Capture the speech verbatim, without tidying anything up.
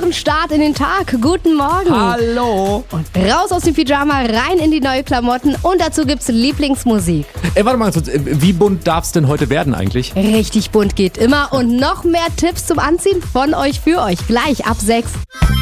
guten Start in den Tag. Guten Morgen. Hallo. Und raus aus dem Pyjama, rein in die neue Klamotten und dazu gibt's Lieblingsmusik. Ey, warte mal, wie bunt darf's denn heute werden eigentlich? Richtig bunt geht immer und noch mehr Tipps zum Anziehen von euch für euch. Gleich ab sechs.